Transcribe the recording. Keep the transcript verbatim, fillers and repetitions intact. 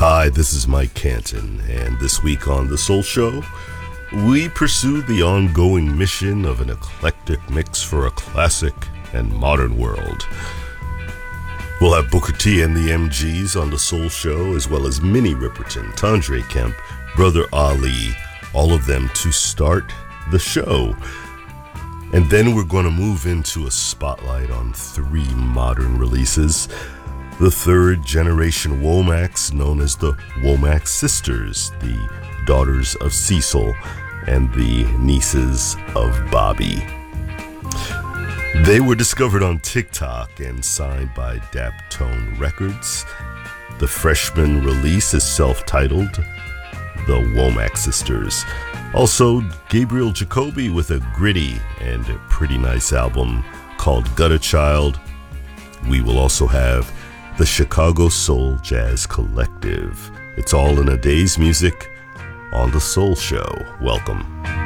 Hi, this is Mike Canton, and this week on The Soul Show, we pursue the ongoing mission of an eclectic mix for a classic and modern world. We'll have Booker T and the M Gs on The Soul Show, as well as Minnie Riperton, Tandre Kemp, Brother Ali, all of them to start the show. And then we're going to move into a spotlight on three modern releases. The third generation Womacs, known as the Womack Sisters, the daughters of Cecil and the nieces of Bobby. They were discovered on TikTok and signed by Daptone Records. The freshman release is self-titled The Womack Sisters. Also, Gabriel Jacoby with a gritty and pretty nice album called Gutter Child. We will also have the Chicago Soul Jazz Collective. It's all in a day's music on The Soul Show. Welcome.